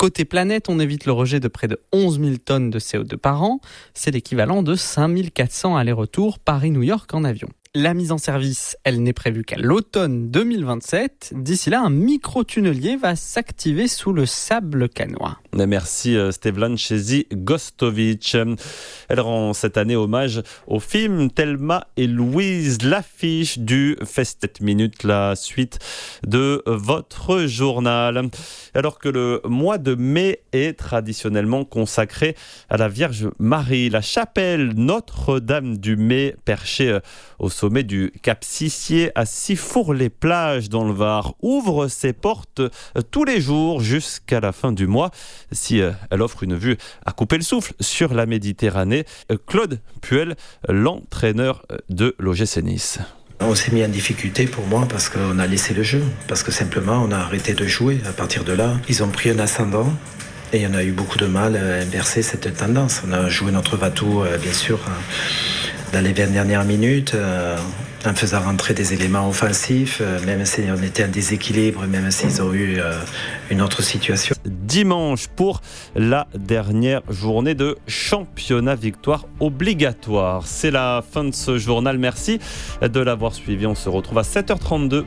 Côté planète, on évite le rejet de près de 11 000 tonnes de CO2 par an. C'est l'équivalent de 5 400 allers-retours Paris-New York en avion. La mise en service, elle n'est prévue qu'à l'automne 2027. D'ici là, un micro-tunnelier va s'activer sous le sable cannois. Merci Stevlan Chezi Gostovic. Elle rend cette année hommage au film Thelma et Louise, l'affiche du Festet Minute, la suite de votre journal. Alors que le mois de mai est traditionnellement consacré à la Vierge Marie, la chapelle Notre-Dame du Mai, perchée au sommet du Cap Sissier à Sifour-les-Plages dans le Var, ouvre ses portes tous les jours jusqu'à la fin du mois. Si elle offre une vue à couper le souffle sur la Méditerranée, Claude Puel, l'entraîneur de l'OGC Nice. On s'est mis en difficulté pour moi parce qu'on a laissé le jeu, parce que simplement on a arrêté de jouer. À partir de là, ils ont pris un ascendant et on a eu beaucoup de mal à inverser cette tendance. On a joué notre va-tout, bien sûr, dans les 20 dernières minutes, en faisant rentrer des éléments offensifs, même si on était en déséquilibre, même s'ils ont eu une autre situation. Dimanche pour la dernière journée de championnat, victoire obligatoire. C'est la fin de ce journal. Merci de l'avoir suivi. On se retrouve à 7h32